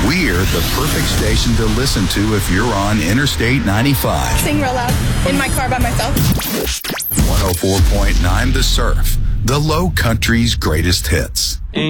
We're the perfect station to listen to if you're on Interstate 95. Sing real loud in my car by myself. 104.9 The Surf, the Low Country's greatest hits.